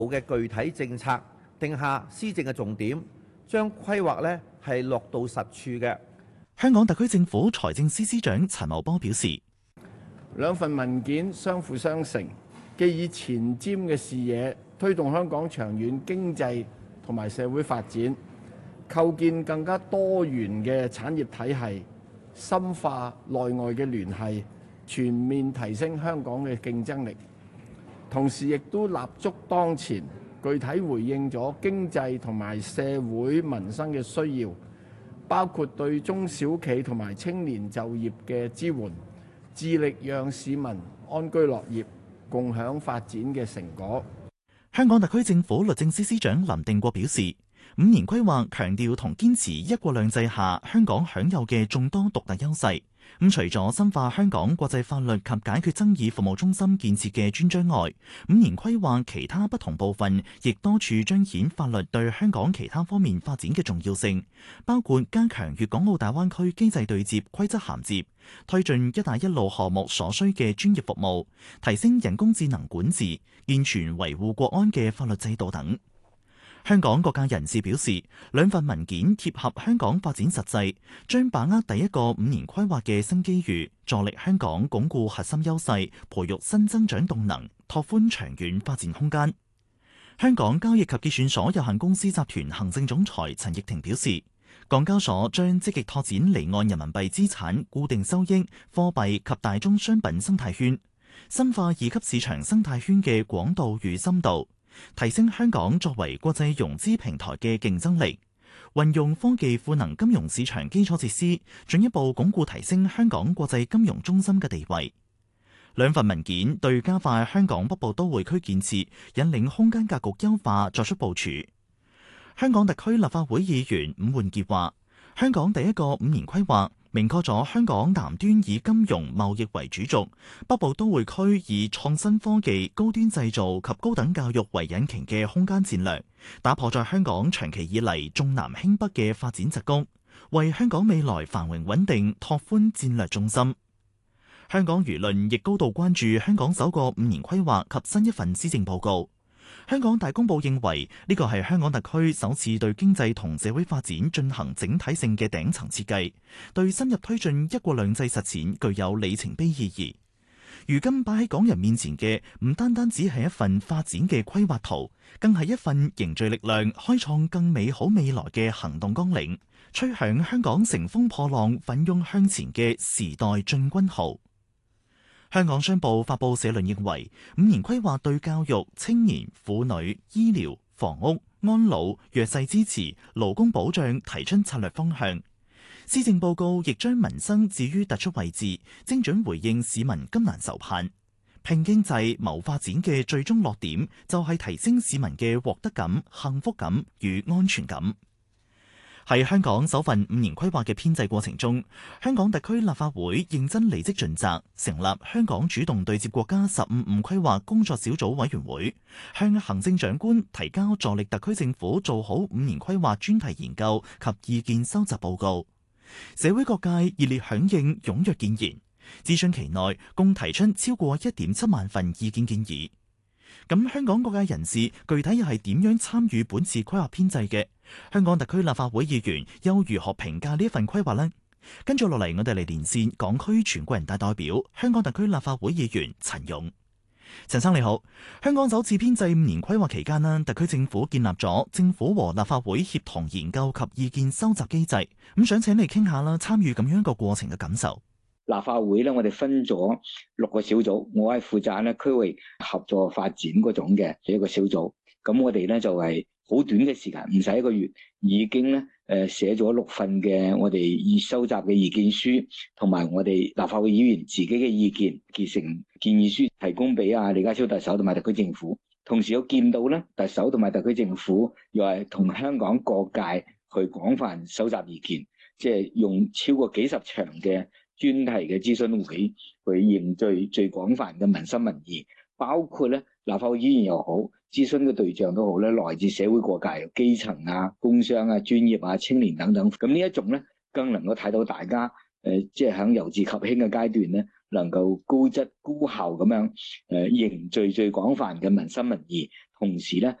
嘅具體政策，定下施政嘅重點，將規劃呢係落到實處嘅。 香港特區政府財政司司長陳茂波表示， 兩份文件相輔相成，既以前瞻嘅視野推動香港長遠經濟同埋社會發展，構建更加多元嘅產業體系，深化內外嘅聯繫，全面提升香港嘅競爭力。同時亦都立足當前，具體回應咗經濟同埋社會民生嘅需要，包括對中小企同埋青年就業嘅支援，致力讓市民安居樂業，共享發展嘅成果。 香港特區政府律政司司長林定國表示，5年規劃強調同堅持一國兩制下香港享有嘅眾多獨特優勢。除咗深化香港國際法律及解決爭議服務中心建設嘅專章外，5年規劃其他不同部分亦多處彰顯法律對香港其他方面發展嘅重要性，包括加強粵港澳大灣區機制對接、規則銜接，推進一帶一路項目所需嘅專業服務，提升人工智能管治，健全維護國安嘅法律制度等。香港各界人士表示，兩份文件貼合香港發展實際，將把握第一個5年規劃嘅新機遇，助力香港鞏固核心優勢，培育新增長動能，拓寬長遠發展空間。香港交易及結算所有限公司集團行政總裁陳奕霆表示，港交所將積極拓展離岸人民幣資產、固定收益、貨幣及大宗商品生態圈，深化2級市場生態圈嘅廣度與深度，提升香港作為國際融資平台嘅競爭力，運用科技賦能金融市場基礎設施，進一步鞏固提升香港國際金融中心嘅地位。兩份文件對加快香港北部都會區建設、引領空間格局優化作出部署。香港特區立法會議員伍煥傑話，香港第一個5年規劃明確咗香港南端以金融貿易為主軸，北部都會區以創新科技、高端製造及高等教育為引擎嘅空間戰略，打破在香港長期以嚟重南輕北嘅發展桎梏，為香港未來繁榮穩定拓寬戰略重心。香港輿論亦高度關注香港首個5年規劃及新一份施政報告。香港大公報認為呢個係香港特區首次對經濟同社會發展進行整體性嘅頂層設計，對深入推進一國兩制實踐具有里程碑意義。如今擺喺港人面前嘅唔單單只係一份發展嘅規劃圖，更係一份凝聚力量、開創更美好未來嘅行動綱領，吹響香港乘風破浪、奮勇向前嘅時代進軍號。香港商報發布社論認為，5年規劃對教育、青年、婦女、醫療、房屋、安老、弱勢支持、勞工保障提出策略方向。施政報告亦將民生置於突出位置，精準回應市民急難愁盼。拼經濟、謀發展嘅最終落點就係提升市民嘅獲得感、幸福感與安全感。喺香港首份5年規劃嘅編製過程中，香港特區立法會認真履職盡責，成立香港主動對接國家15規劃工作小組委員會，向行政長官提交助力特區政府做好5年規劃專題研究及意見收集報告。社會各界熱烈響應，踴躍建言。諮詢期內共提出超過1.7萬份意見建議。咁香港各界人士具體又係點樣參與本次規劃編製嘅？香港特區立法會議員又如何評價呢一份規劃呢？跟住落嚟，我哋嚟連線港區全國人大代表、香港特區立法會議員陳勇。陳生你好，香港首次編製5年規劃期間呢，特區政府建立咗政府和立法會協同研究及意見收集機制。咁想請你傾下啦，參與咁樣一個過程嘅感受。 立法會咧，我哋分咗6個小組，我係負責咧區域合作發展嗰種嘅一個小組。咁我哋咧就係好短嘅時間，唔使1個月，已經咧寫咗6份嘅我哋已收集嘅意見書，同埋我哋立法會議員自己嘅意見，結成建議書，提供俾李家超特首同埋特區政府。同時我見到咧，特首同埋特區政府又係同香港各界去廣泛收集意見，即係用超過幾十場嘅專題嘅諮詢會去凝聚最廣泛嘅民生民意，包括咧立法會議員又好，諮詢嘅對象都好咧，來自社會各界、基層啊、工商啊、專業啊、青年等等。咁呢一種咧，更能夠睇到大家即係喺由治及興嘅階段咧， 能夠高質高效咁樣凝聚最廣泛嘅民心民意，同時咧